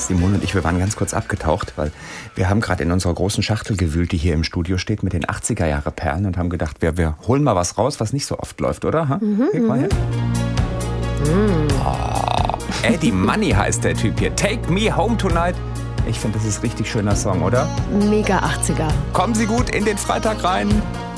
Simone und ich, wir waren ganz kurz abgetaucht, weil wir haben gerade in unserer großen Schachtel gewühlt, die hier im Studio steht, mit den 80er-Jahre-Perlen und haben gedacht, wir holen mal was raus, was nicht so oft läuft, oder? Leg mal her. Oh, Eddie Money heißt der Typ hier. Take Me Home Tonight. Ich finde, das ist ein richtig schöner Song, oder? Mega 80er. Kommen Sie gut in den Freitag rein.